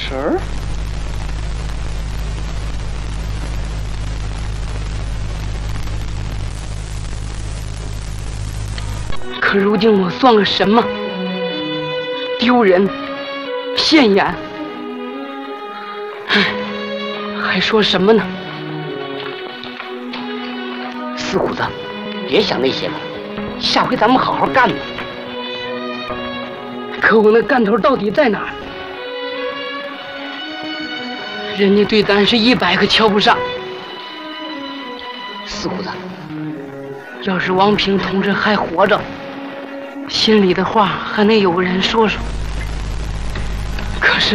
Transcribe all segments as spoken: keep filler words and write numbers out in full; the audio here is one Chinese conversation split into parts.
神儿？ 可如今我算个什么？丢人，现眼。唉，还说什么呢？ 四虎子，别想那些了，下回咱们好好干吧。 可我那干头到底在哪儿？人家对咱是一百个瞧不上。 四虎子， 要是王平同志还活着，心里的话还能有个人说说。可是，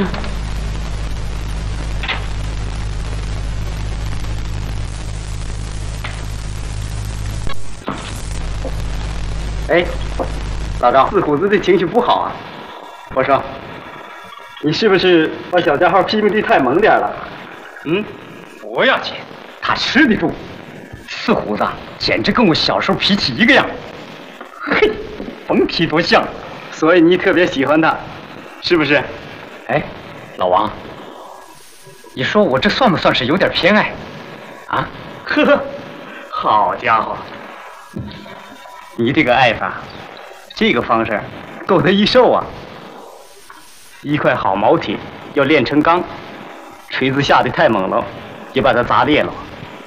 哎，老赵，四虎子的情绪不好啊。我说，你是不是把小家伙批评的太猛点了？ 嗯，不要紧，他吃得住。四虎子简直跟我小时候脾气一个样，嘿，甭提多像。 所以你特别喜欢他，是不是？ 哎，老王，你说我这算不算是有点偏爱？啊？呵呵，好家伙， 你这个爱法，这个方式够他一受啊！一块好毛铁要炼成钢，锤子下的太猛了，也把它砸裂了。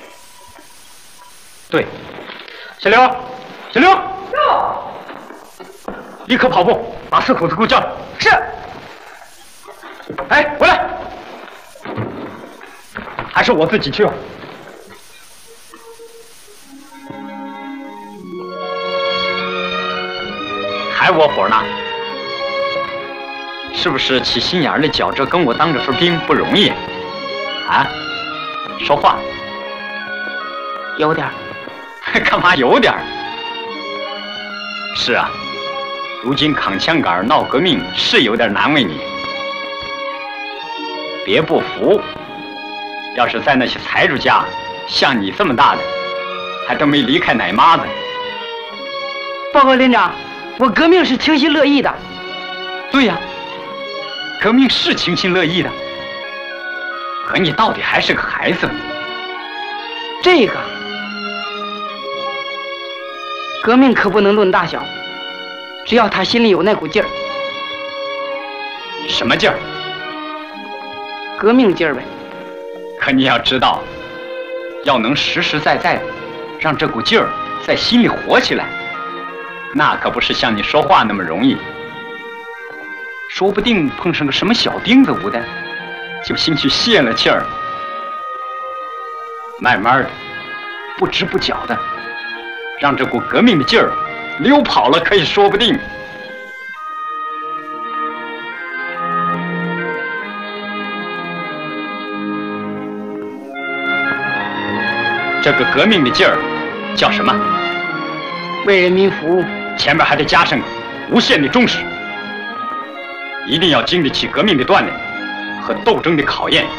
对，小刘，小刘，立刻跑步，把四虎子给我叫来。是。哎，回来！还是我自己去吧。还窝火呢？是不是起心眼儿的觉着跟我当这份兵不容易？啊？说话。 有点儿。 干嘛有点儿？是啊，如今扛枪杆闹革命是有点难为你。别不服，要是在那些财主家，像你这么大的，还都没离开奶妈子。 报告连长，我革命是情心乐意的。 对呀，革命是情心乐意的，可你到底还是个孩子。 这个革命可不能论大小，只要他心里有那股劲儿。 什么劲儿？ 革命劲儿呗。 可你要知道，要能实实在在的让这股劲儿在心里活起来，那可不是像你说话那么容易。说不定碰上个什么小钉子捂的，就兴许泄了气儿。慢慢的，不知不觉的，让这股革命的劲儿溜跑了，可以说不定。这个革命的劲儿叫什么？ 为人民服务。 前面还得加上无限的忠实，一定要经得起革命的锻炼和斗争的考验。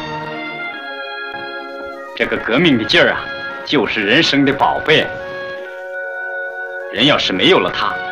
这个革命的劲儿啊，就是人生的宝贝。人要是没有了它，